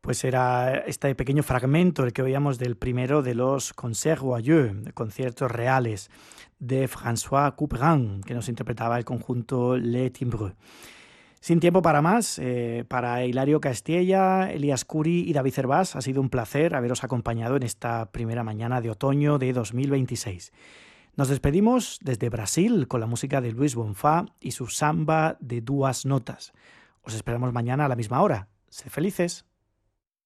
Pues era este pequeño fragmento el que oíamos del primero de los Concerts Royaux, de conciertos reales, de François Couperin, que nos interpretaba el conjunto Les Timbreux. Sin tiempo para más, para Hilario Castella, Elías Curi y David Cervás, ha sido un placer haberos acompañado en esta primera mañana de otoño de 2026. Nos despedimos desde Brasil con la música de Luis Bonfá y su samba de duas notas. Os esperamos mañana a la misma hora. Sed felices.